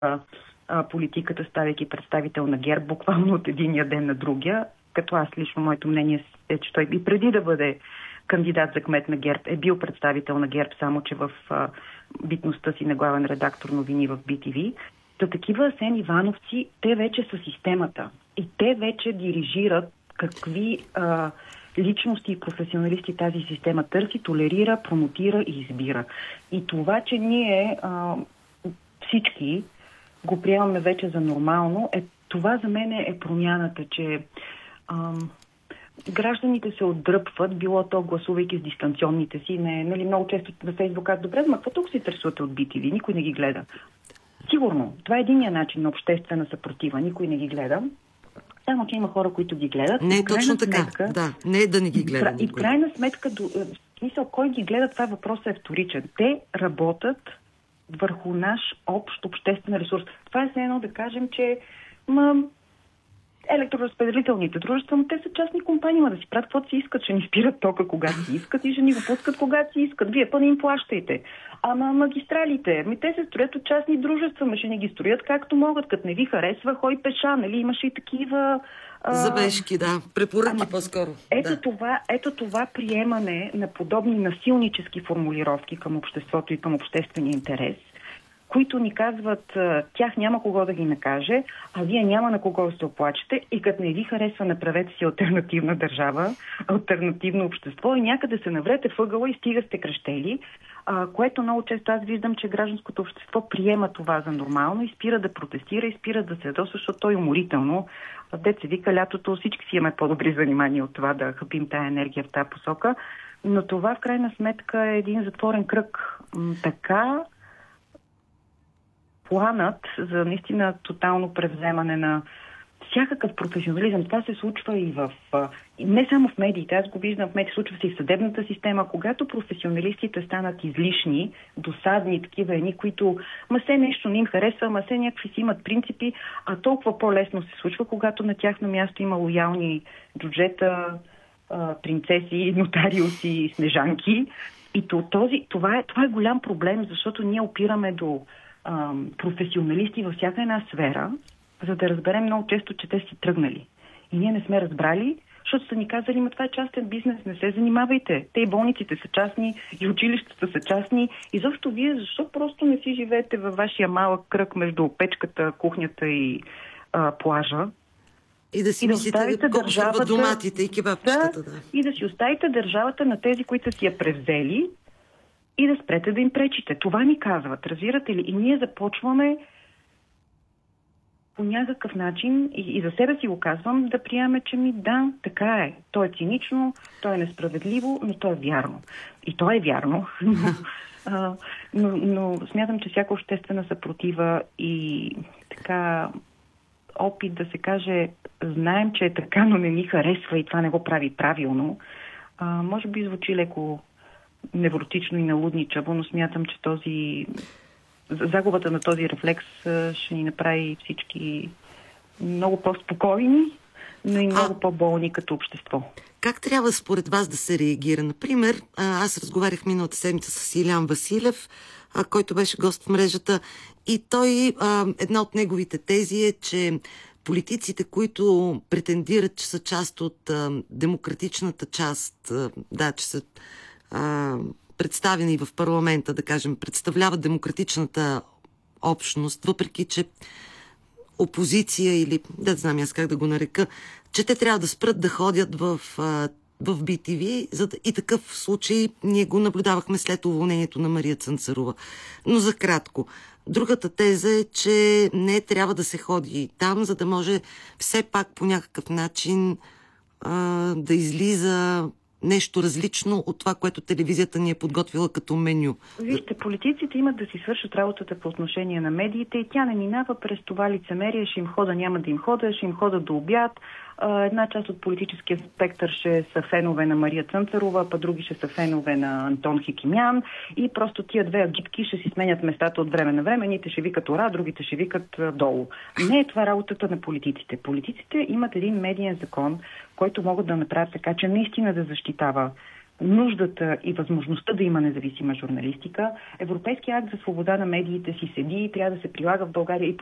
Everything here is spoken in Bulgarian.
политиката, ставайки представител на ГЕРБ, буквално от единия ден на другия, като аз лично моето мнение е, че той и преди да бъде кандидат за кмет на ГЕРБ е бил представител на ГЕРБ, само че в битността си на главен редактор новини в BTV. Та такива Асен Ивановци, те вече са системата и те вече дирижират какви личности и професионалисти тази система търси, толерира, промотира и избира. И това, че ние всички го приемаме вече за нормално, това за мен е промяната, че гражданите се отдръпват, било то гласувайки с дистанционните си. Нали, много често на Фейсбук казват, добре, ма какво тук се интересувате от BTV? Никой не ги гледа. Сигурно, това е единия начин на обществена съпротива. Никой не ги гледа. Само, че има хора, които ги гледат. Не е точно така. Да, не е да не ги гледа. И в крайна сметка, смисъл, кой ги гледа, това въпросът е вторичен. Те работят върху наш общ обществен ресурс. Това е все едно да кажем, че електроразпределителните дружества, но те са частни компании, да си правят каквото си искат, ще ни спират тока когато си искат и ще ни го пускат когато си искат. Вие не им плащайте. Ама магистралите, те се строят от частни дружества, ще ни ги строят както могат, като не ви харесва, хой пеша, нали, имаше и такива забежки, да. Препоръки по-скоро. Ето това приемане на подобни насилнически формулировки към обществото и към обществения интерес, които ни казват, тях няма кого да ги накаже, а вие няма на кого да се оплачете и като не ви харесва, направете си алтернативна държава, алтернативно общество и някъде се наврете въгъла и стига сте крещели, което много често аз виждам, че гражданското общество приема това за нормално и спира да протестира и спира да се ядосва, защото то е уморително. Дет се вика, лятото всички си имаме по-добри занимания от това да хапим тая енергия в тази посока, но това в крайна сметка е един затворен кръг. Така планът за наистина тотално превземане на всякакъв професионализъм. Това се случва и не само в медиите, аз го виждам в медиите, случва се и в съдебната система, когато професионалистите станат излишни, досадни, такива едни, които се нещо не им харесва, се някакви си имат принципи, а толкова по-лесно се случва, когато на тяхно място има лоялни джуджета, принцеси, нотариуси, снежанки. И това е голям проблем, защото ние опираме до професионалисти във всяка една сфера, за да разберем много често, че те си тръгнали. И ние не сме разбрали, защото са ни казали, това е частен бизнес, не се занимавайте. Те и болниците са частни, и училищата са частни. И защо вие, защо просто не си живеете във вашия малък кръг между печката, кухнята и плажа? И да си мислите колко доматите и кебапчетата. Да. И да си оставите държавата на тези, които си я превзели, и да спрете да им пречите. Това ни казват, разбирате ли? И ние започваме по някакъв начин, и за себе си го казвам, да приемаме, че да, така е. То е цинично, то е несправедливо, но то е вярно. И то е вярно. Но смятам, че всяка обществена съпротива и така опит да се каже, знаем, че е така, но не ни харесва и това не го прави правилно, може би звучи леко невротично и налудничаво, но смятам, че загубата на този рефлекс ще ни направи всички много по-спокойни, но и много по-болни като общество. Как трябва според вас да се реагира? Например, аз разговарях миналата седмица с Илян Василев, който беше гост в мрежата, и той, една от неговите тези е, че политиците, които претендират, че са част от демократичната част, че са представени в парламента, да кажем, представляват демократичната общност, въпреки че опозиция или, да знам аз как да го нарека, че те трябва да спрат да ходят в BTV, и такъв случай ние го наблюдавахме след уволнението на Мария Цанцарова. Но за кратко. Другата теза е, че не трябва да се ходи там, за да може все пак по някакъв начин да излиза нещо различно от това, което телевизията ни е подготвила като меню. Вижте, политиците имат да си свършат работата по отношение на медиите и тя не минава през това лицемерие, ще им хода, няма да им хода, ще им хода до обяд. Една част от политическия спектър ще са фенове на Мария Цънцарова, па други ще са фенове на Антон Хикимян и просто тия две агитки ще си сменят местата от време на време. Едните ще викат ура, другите ще викат долу. Не е това работата на политиците. Политиците имат един медиен закон, който могат да направят така, че наистина да защитава нуждата и възможността да има независима журналистика. Европейския акт за свобода на медиите си седи и трябва да се прилага в България и